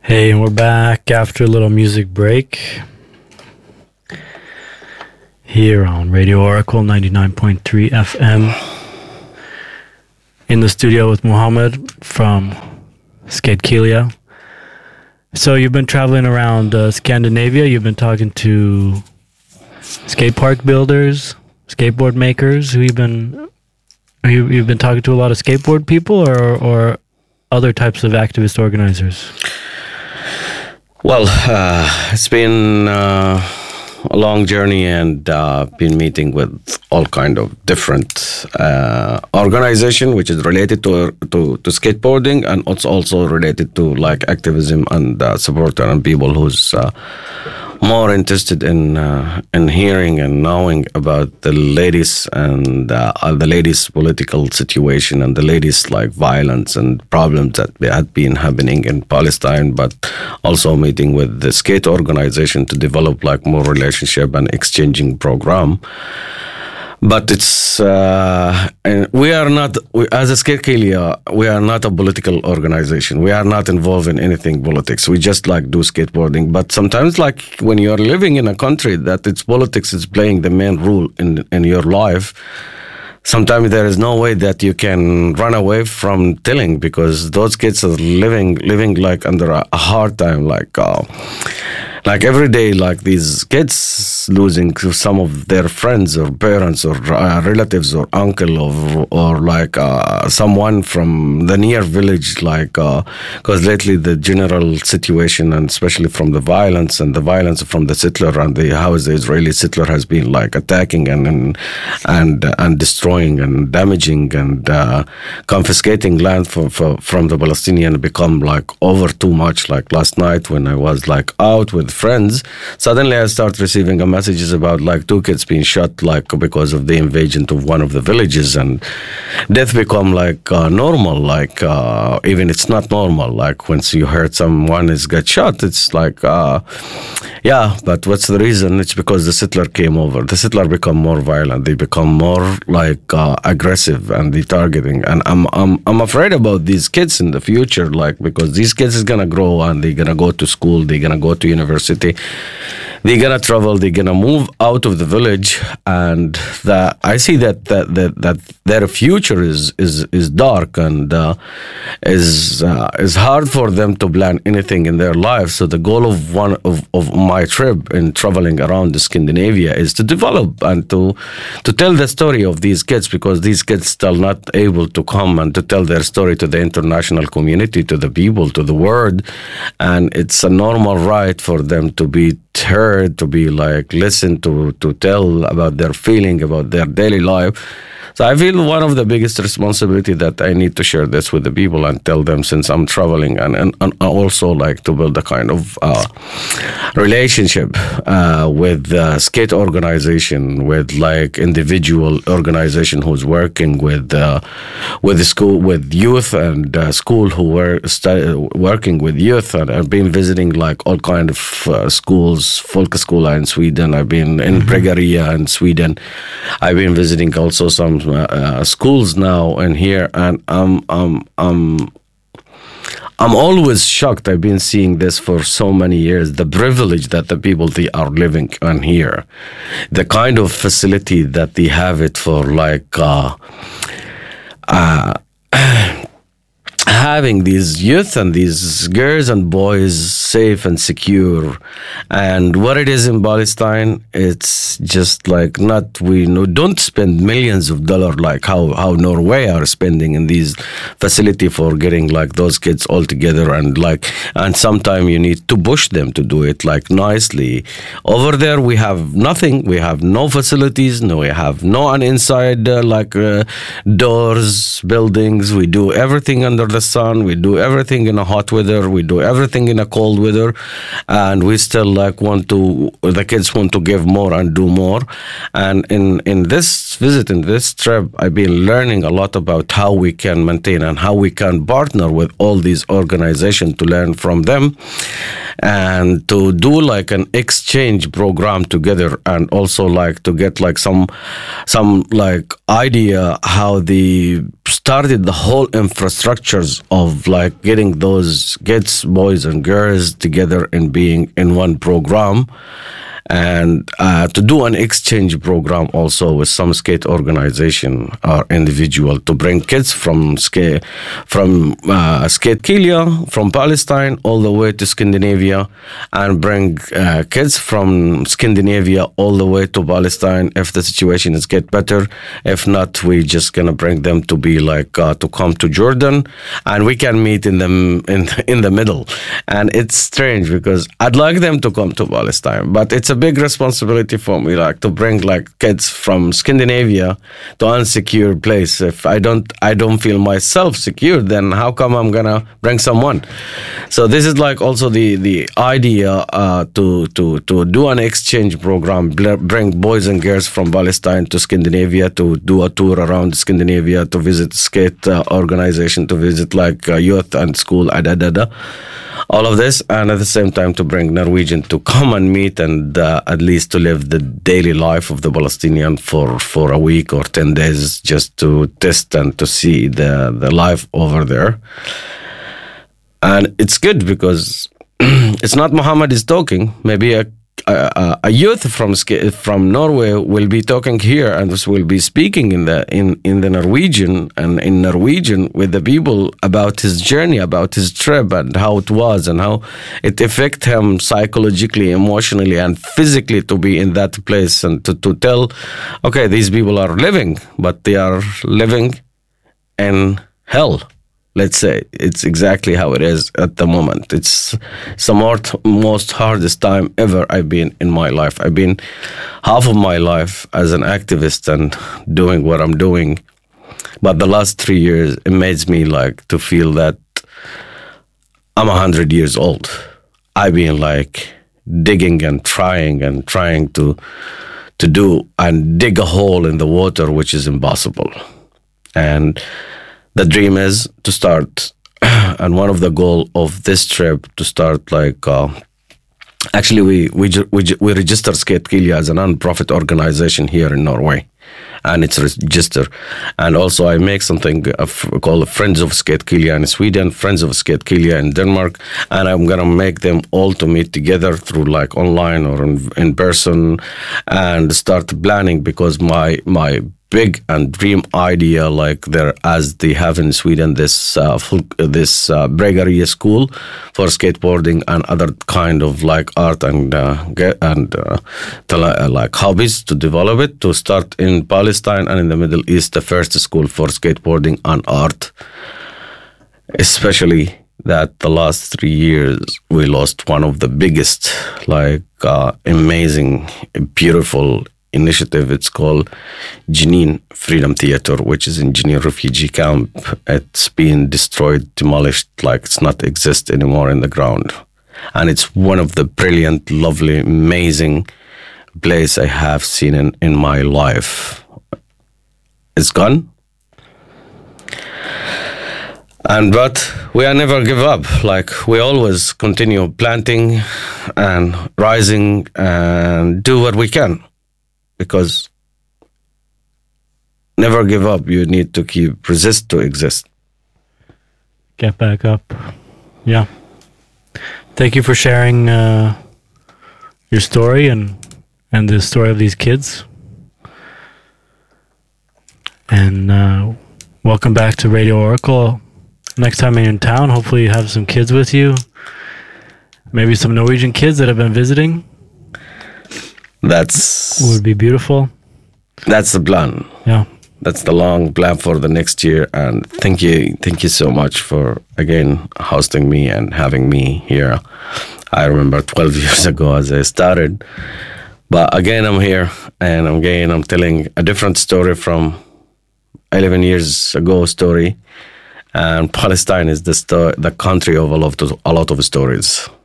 Hey, and we're back after a little music break here on Radio Oracle 99.3 FM. In the studio with Muhammad from Skate Kelia. So you've been traveling around Scandinavia. You've been talking to skate park builders, skateboard makers. You've been talking to a lot of skateboard people or other types of activist organizers. Well, it's been a long journey, and been meeting with all kind of different organization, which is related to skateboarding, and also related to like activism and supporter and people who's more interested in hearing and knowing about the latest and the latest political situation and the latest like violence and problems that had been happening in Palestine, but also meeting with the skate organization to develop like more relationship and exchanging program. But it's and as a Skate Kelia, we are not a political organization. We are not involved in anything politics. We just like do skateboarding. But sometimes, like when you are living in a country that its politics is playing the main role in your life, sometimes there is no way that you can run away from telling, because those kids are living like under a hard time, like every day, like these kids losing some of their friends or parents or relatives or uncle or like someone from the near village, like because lately the general situation, and especially from the violence from the settler and how the Israeli settler has been like attacking and destroying and damaging and confiscating land from the Palestinian, become like over too much. Like last night when I was like out with friends, suddenly I start receiving messages about like 2 kids being shot like because of the invasion to one of the villages, and death become like normal, like even it's not normal, like once you heard someone is get shot, it's like yeah, but what's the reason? It's because the settler came over. The settler become more violent, they become more like aggressive, and they targeting, and I'm afraid about these kids in the future, like because these kids is gonna grow and they're gonna go to school, they're gonna go to university, they're gonna travel, they're gonna move out of the village, and I see that their future is dark, and is hard for them to plan anything in their life. So the goal of one of my trip in traveling around Scandinavia is to develop and to tell the story of these kids, because these kids still not able to come and to tell their story to the international community, to the people, to the world, and it's a normal right for them to be heard, to be like listened to tell about their feeling, about their daily life. So I feel one of the biggest responsibility that I need to share this with the people and tell them, since I'm traveling, and also like to build a kind of relationship with skate organization, with like individual organization who's working with the school, with youth, and school who were working with youth, and I've been visiting like all kind of schools, Folkskola in Sweden. I've been in Bregaria in Sweden. I've been visiting also some schools now and here, and I'm always shocked. I've been seeing this for so many years, the privilege that the people they are living on here, the kind of facility that they have it for, like having these youth and these girls and boys safe and secure. And what it is in Palestine, it's just like don't spend millions of dollars like how Norway are spending in these facility for getting like those kids all together, and sometimes you need to push them to do it like nicely. Over there we have nothing, we have no facilities, we have no an inside doors, buildings. We do everything under the sun, we do everything in a hot weather, we do everything in a cold weather, and we still the kids want to give more and do more. And in this visit, in this trip, I've been learning a lot about how we can maintain and how we can partner with all these organizations to learn from them. and to do like an exchange program together, and also like to get like some like idea how they started the whole infrastructures of like getting those kids, boys and girls together and being in one program, and to do an exchange program also with some skate organization or individual to bring kids from Skate Kilia, from Palestine, all the way to Scandinavia, and bring kids from Scandinavia all the way to Palestine if the situation is get better. If not, we just gonna bring them to be like to come to Jordan, and we can meet in the middle. And it's strange because I'd like them to come to Palestine, but it's a big responsibility for me, like to bring like kids from Scandinavia to unsecure place. If I don't feel myself secure, then how come I'm gonna bring someone? So this is like also the idea to do an exchange program, bring boys and girls from Palestine to Scandinavia to do a tour around Scandinavia, to visit skate organization, to visit like youth and school, all of this, and at the same time to bring Norwegian to come and meet and at least to live the daily life of the Palestinian for a week or 10 days, just to test and to see the life over there. And it's good because it's not Muhammad is talking. Maybe a youth from Norway will be talking here and will be speaking in the Norwegian and in Norwegian with the people about his journey, about his trip, and how it was and how it affected him psychologically, emotionally, and physically to be in that place and to tell, okay, these people are living, but they are living in hell. Let's say it's exactly how it is at the moment. It's the most hardest time ever I've been in my life. I've been half of my life as an activist and doing what I'm doing. But the last 3 years, it makes me like to feel that I'm 100 years old. I've been like digging and trying to do and dig a hole in the water, which is impossible. And the dream is to start, and one of the goal of this trip to start like, actually we register Skate Kilia as a non-profit organization here in Norway, and it's registered. And also I make something called Friends of Skate Kilia in Sweden, Friends of Skate Kilia in Denmark, and I'm gonna make them all to meet together through like online or in person and start planning, because my big and dream idea, like there as they have in Sweden, this Bregaria school for skateboarding and other kind of like art and like hobbies, to develop it, to start in Palestine and in the Middle East, the first school for skateboarding and art. Especially that the last 3 years we lost one of the biggest, like amazing, beautiful initiative. It's called Jenin Freedom Theater, which is in Jenin refugee camp. It's been destroyed, demolished, like it's not exist anymore in the ground. And it's one of the brilliant, lovely, amazing place I have seen in my life. It's gone. But we are never give up. Like we always continue planting and rising and do what we can. Because never give up. You need to resist to exist. Get back up. Yeah. Thank you for sharing your story and the story of these kids. And welcome back to Radio Oracle. Next time you're in town, hopefully you have some kids with you. Maybe some Norwegian kids that have been visiting. Would be beautiful. That's the plan. Yeah. That's the long plan for the next year. And thank you so much for again hosting me and having me here. I remember 12 years ago as I started, but again I'm here, and I'm telling a different story from 11 years ago story. And Palestine is the country of a lot of stories.